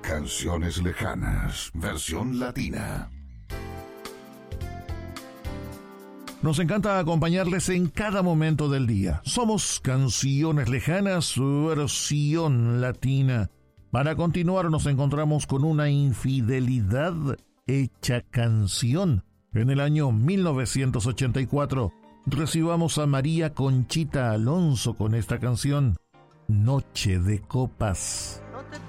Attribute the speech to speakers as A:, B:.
A: Canciones lejanas, versión latina.
B: Nos encanta acompañarles en cada momento del día. Somos Canciones Lejanas, versión latina. Para continuar nos encontramos con una infidelidad hecha canción. En el año 1984 recibamos a María Conchita Alonso con esta canción, Noche de Copas.